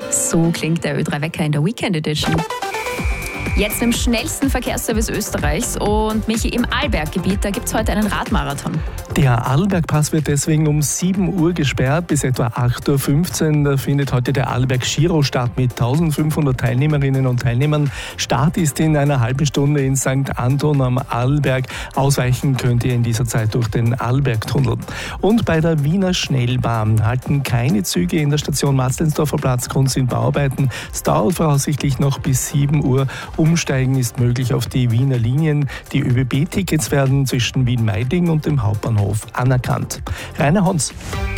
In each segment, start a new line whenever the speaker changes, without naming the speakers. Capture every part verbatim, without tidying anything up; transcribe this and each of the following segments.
So klingt der Ö drei Wecker in der Weekend Edition. Jetzt im schnellsten Verkehrsservice Österreichs und Michi, im Arlberggebiet, da gibt es heute einen Radmarathon.
Der Arlbergpass wird deswegen um sieben Uhr gesperrt, bis etwa acht Uhr fünfzehn. Da findet heute der Arlberg Giro statt mit eintausendfünfhundert Teilnehmerinnen und Teilnehmern. Start ist in einer halben Stunde in Sankt Anton am Arlberg. Ausweichen könnt ihr in dieser Zeit durch den Arlbergtunnel. Und bei der Wiener Schnellbahn halten keine Züge in der Station Matzleinsdorfer Platz, Grund sind Bauarbeiten. Es dauert voraussichtlich noch bis sieben Uhr. Umsteigen ist möglich auf die Wiener Linien. Die Ö B B-Tickets werden zwischen Wien-Meidling und dem Hauptbahnhof anerkannt. Rainer Hons.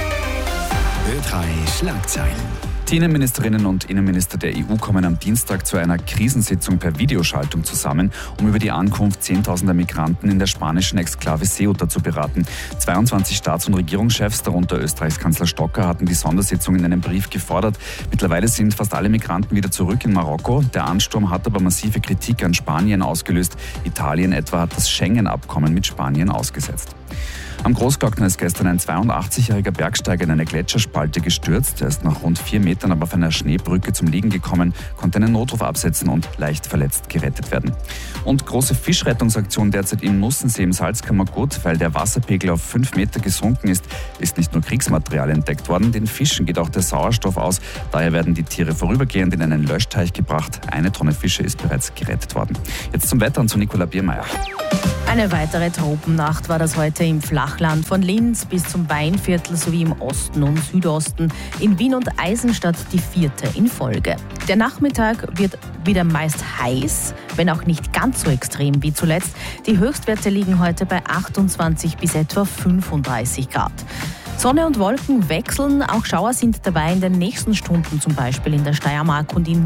Ö drei Schlagzeilen.
Die Innenministerinnen und Innenminister der E U kommen am Dienstag zu einer Krisensitzung per Videoschaltung zusammen, um über die Ankunft zehntausender Migranten in der spanischen Exklave Ceuta zu beraten. zweiundzwanzig Staats- und Regierungschefs, darunter Österreichs Kanzler Stocker, hatten die Sondersitzung in einem Brief gefordert. Mittlerweile sind fast alle Migranten wieder zurück in Marokko. Der Ansturm hat aber massive Kritik an Spanien ausgelöst. Italien etwa hat das Schengen-Abkommen mit Spanien ausgesetzt. Am Großglockner ist gestern ein zweiundachtzigjähriger Bergsteiger in eine Gletscherspalte gestürzt. Er ist nach rund vier Metern aber auf einer Schneebrücke zum Liegen gekommen, konnte einen Notruf absetzen und leicht verletzt gerettet werden. Und große Fischrettungsaktion derzeit im Nussensee im Salzkammergut, weil der Wasserpegel auf fünf Meter gesunken ist, ist nicht nur Kriegsmaterial entdeckt worden, den Fischen geht auch der Sauerstoff aus. Daher werden die Tiere vorübergehend in einen Löschteich gebracht. Eine Tonne Fische ist bereits gerettet worden. Jetzt zum Wetter und zu Nicola Biermeier.
Eine weitere Tropennacht war das heute im Flachland von Linz bis zum Weinviertel sowie im Osten und Südosten. In Wien und Eisenstadt die vierte in Folge. Der Nachmittag wird wieder meist heiß, wenn auch nicht ganz so extrem wie zuletzt. Die Höchstwerte liegen heute bei achtundzwanzig bis etwa fünfunddreißig Grad. Sonne und Wolken wechseln, auch Schauer sind dabei in den nächsten Stunden, zum Beispiel in der Steiermark und in